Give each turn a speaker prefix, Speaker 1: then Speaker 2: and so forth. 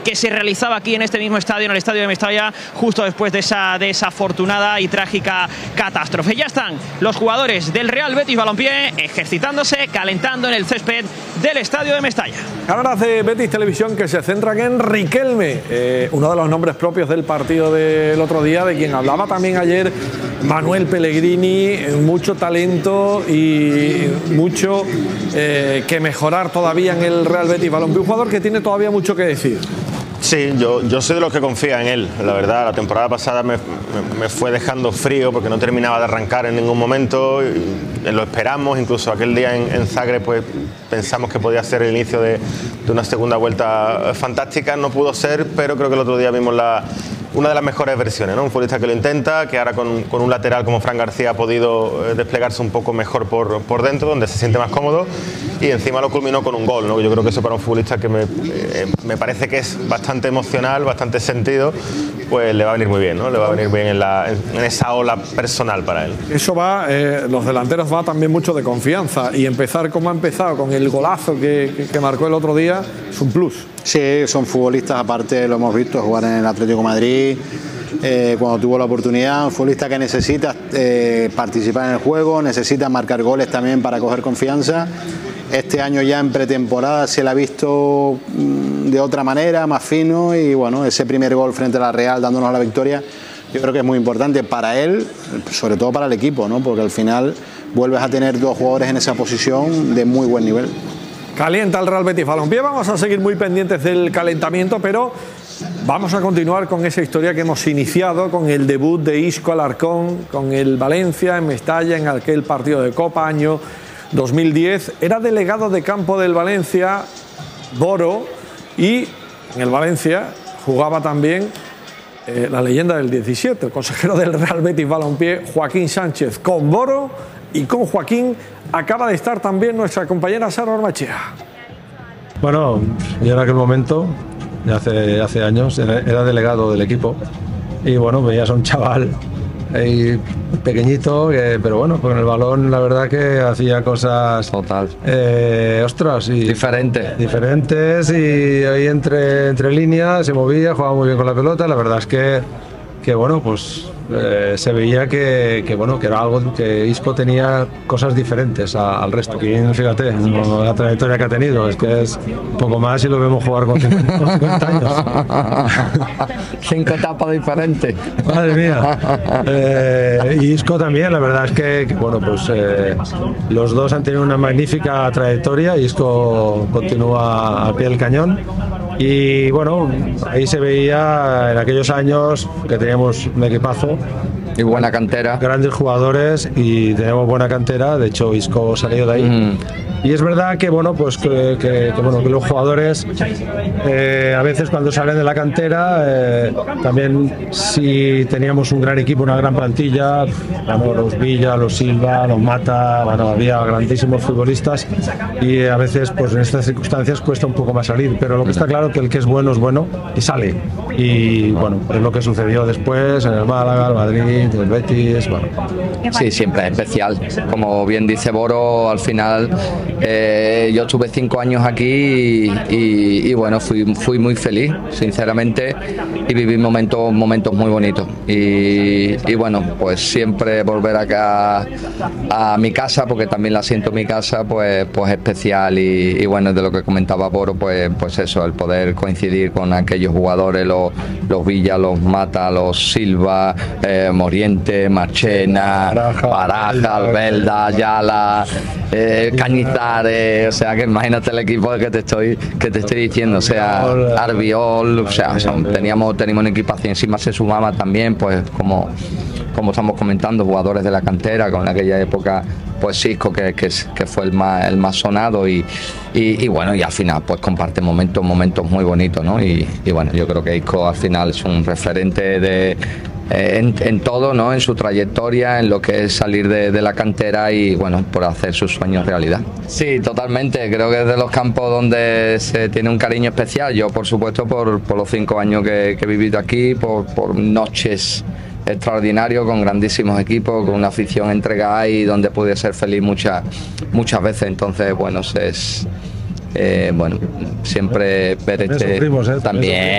Speaker 1: que se realizaba aquí en este mismo estadio, en el estadio de Mestalla, justo después de esa desafortunada y trágica catástrofe. Ya están los jugadores del Real Betis Balompié ejercitándose, calentando en el césped del estadio de Mestalla.
Speaker 2: Cámaras de Betis Televisión que se centran en Riquelme, uno de los nombres propios del partido del otro día, de quien hablaba también ayer Manuel Pellegrini. Mucho talento y mucho que mejorar todavía en el Real Betis Balompié, un jugador que tiene todavía mucho que decir.
Speaker 3: Sí, yo soy de los que confía en él, la verdad. La temporada pasada me fue dejando frío porque no terminaba de arrancar en ningún momento. Lo esperamos, incluso aquel día en Zagreb pues pensamos que podía ser el inicio de una segunda vuelta fantástica. No pudo ser, pero creo que el otro día vimos una de las mejores versiones, ¿no? Un futbolista que lo intenta, que ahora con un lateral como Fran García ha podido desplegarse un poco mejor por dentro, donde se siente más cómodo, y encima lo culminó con un gol, ¿no? Yo creo que eso para un futbolista que me parece que es bastante emocional, bastante sentido, pues le va a venir muy bien, ¿no? Le va a venir bien en esa ola personal para él.
Speaker 2: Eso va, los delanteros va también mucho de confianza, y empezar como ha empezado con el golazo que marcó el otro día es un plus.
Speaker 4: Sí, son futbolistas, aparte lo hemos visto jugar en el Atlético de Madrid, cuando tuvo la oportunidad, un futbolista que necesita participar en el juego, necesita marcar goles también para coger confianza. Este año ya en pretemporada se le ha visto de otra manera, más fino, y bueno, ese primer gol frente a la Real dándonos la victoria, yo creo que es muy importante para él, sobre todo para el equipo, ¿no? Porque al final vuelves a tener dos jugadores en esa posición de muy buen nivel.
Speaker 2: Calienta el Real Betis Balompié. Vamos a seguir muy pendientes del calentamiento, pero vamos a continuar con esa historia que hemos iniciado, con el debut de Isco Alarcón con el Valencia en Mestalla, en aquel partido de Copa, año 2010. Era delegado de campo del Valencia Boro, y en el Valencia jugaba también la leyenda del 17, el consejero del Real Betis Balompié, Joaquín Sánchez. Con Boro y con Joaquín acaba de estar también nuestra compañera Sara Ormachea.
Speaker 5: Bueno, yo en aquel momento, hace años, era delegado del equipo, y bueno, veías a un chaval ahí pequeñito, pero bueno, con el balón la verdad que hacía cosas
Speaker 6: total,
Speaker 5: ostras, y
Speaker 6: diferentes,
Speaker 5: y ahí entre líneas se movía, jugaba muy bien con la pelota. La verdad es que bueno, pues se veía que era algo que Isco tenía cosas diferentes al resto. Aquí, fíjate, la trayectoria que ha tenido, es que es un poco más y lo vemos jugar con 50 años.
Speaker 6: 5 etapas diferentes.
Speaker 5: Madre mía. Isco también, la verdad es que bueno, pues los dos han tenido una magnífica trayectoria. Isco continúa al pie del cañón. Y bueno, ahí se veía en aquellos años que teníamos un equipazo
Speaker 6: y buena cantera,
Speaker 5: grandes jugadores, y tenemos buena cantera. De hecho, Isco salió de ahí. Y es verdad que bueno, pues que los jugadores a veces cuando salen de la cantera, también si teníamos un gran equipo, una gran plantilla, bueno, los Villa, los Silva, los Mata, bueno, había grandísimos futbolistas, y a veces pues en estas circunstancias cuesta un poco más salir, pero lo que está claro que el que es bueno y sale. Y bueno, es lo que sucedió después en el Málaga, el Madrid, el Betis, bueno.
Speaker 6: Sí, siempre es especial. Como bien dice Boro, al final yo estuve 5 años aquí y bueno, fui muy feliz, sinceramente, y viví momentos muy bonitos. Y bueno, pues siempre volver acá a mi casa, porque también la siento mi casa, pues especial. Y bueno, de lo que comentaba Boro, pues eso, el poder coincidir con aquellos jugadores, los Villa, los Mata, los Silva, Moriente, Marchena, Baraja, Albelda, Ayala, Cañizares, o sea que imagínate el equipo que te estoy diciendo, o sea, Arbiol, o sea teníamos un equipazo, y encima se sumaba también, pues como estamos comentando, jugadores de la cantera, con aquella época pues Isco, que fue el más sonado, y bueno, y al final pues comparte momentos muy bonitos, ¿no? Y bueno, yo creo que Isco al final es un referente en todo, ¿no? En su trayectoria, en lo que es salir de la cantera y bueno, por hacer sus sueños realidad. Sí, totalmente, creo que es de los campos donde se tiene un cariño especial. Yo, por supuesto, por los 5 años que he vivido aquí, por noches extraordinarios con grandísimos equipos, con una afición entregada y donde pude ser feliz muchas veces. Entonces, bueno, es bueno, siempre ver
Speaker 5: también